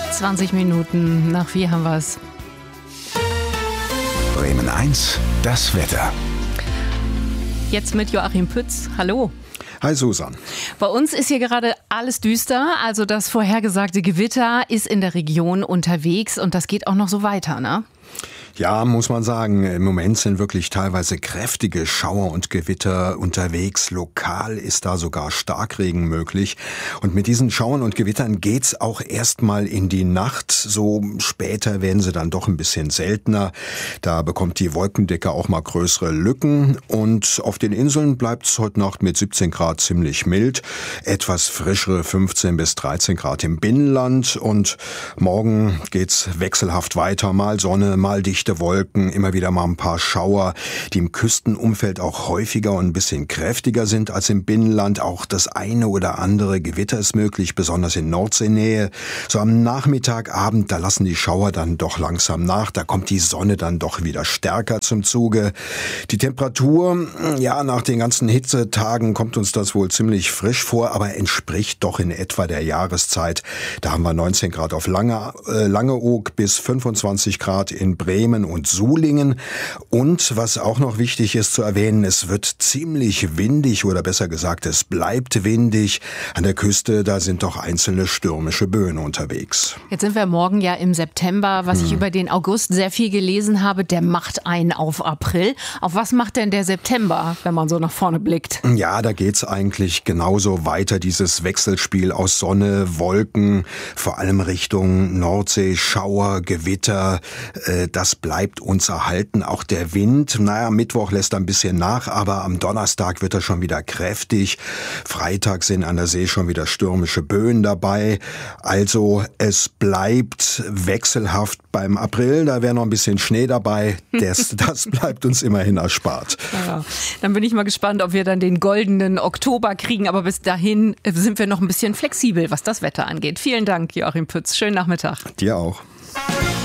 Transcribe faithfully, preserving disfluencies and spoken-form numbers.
zwanzig Minuten nach vier haben wir es. Bremen eins, das Wetter. Jetzt mit Joachim Pütz. Hallo. Hi Susan. Bei uns ist hier gerade alles düster. Also das vorhergesagte Gewitter ist in der Region unterwegs und das geht auch noch so weiter, ne? Ja, muss man sagen, im Moment sind wirklich teilweise kräftige Schauer und Gewitter unterwegs. Lokal ist da sogar Starkregen möglich. Und mit diesen Schauern und Gewittern geht's auch erstmal in die Nacht. So später werden sie dann doch ein bisschen seltener. Da bekommt die Wolkendecke auch mal größere Lücken. Und auf den Inseln bleibt's heute Nacht mit siebzehn Grad ziemlich mild. Etwas frischere fünfzehn bis dreizehn Grad im Binnenland. Und morgen geht's wechselhaft weiter. Mal Sonne, mal dichte Wolken, immer wieder mal ein paar Schauer, die im Küstenumfeld auch häufiger und ein bisschen kräftiger sind als im Binnenland. Auch das eine oder andere Gewitter ist möglich, besonders in Nordseenähe. So am Nachmittag, Abend, da lassen die Schauer dann doch langsam nach. Da kommt die Sonne dann doch wieder stärker zum Zuge. Die Temperatur, ja, nach den ganzen Hitzetagen kommt uns das wohl ziemlich frisch vor, aber entspricht doch in etwa der Jahreszeit. Da haben wir neunzehn Grad auf Lange, äh, Langeoog bis fünfundzwanzig Grad in Bremen und Sulingen. Und was auch noch wichtig ist zu erwähnen, es wird ziemlich windig oder besser gesagt, es bleibt windig. An der Küste, da sind doch einzelne stürmische Böen unterwegs. Jetzt sind wir morgen ja im September. Was hm. ich über den August sehr viel gelesen habe, der macht einen auf April. Auf was macht denn der September, wenn man so nach vorne blickt? Ja, da geht's eigentlich genauso weiter. Dieses Wechselspiel aus Sonne, Wolken, vor allem Richtung Nordsee, Schauer, Gewitter, äh, das bleibt uns erhalten. Auch der Wind, naja, Mittwoch lässt ein bisschen nach, aber am Donnerstag wird er schon wieder kräftig. Freitag sind an der See schon wieder stürmische Böen dabei. Also es bleibt wechselhaft beim April. Da wäre noch ein bisschen Schnee dabei. Das, das bleibt uns immerhin erspart. Ja, dann bin ich mal gespannt, ob wir dann den goldenen Oktober kriegen. Aber bis dahin sind wir noch ein bisschen flexibel, was das Wetter angeht. Vielen Dank, Joachim Pütz. Schönen Nachmittag. Dir auch.